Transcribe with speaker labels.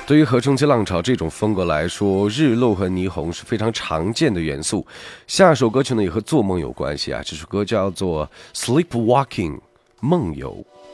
Speaker 1: 对于合成器浪潮这种风格来说，日落和霓虹是非常常见的元素。下首歌曲呢也和做梦有关系啊，这首歌叫做 Sleepwalking 梦游。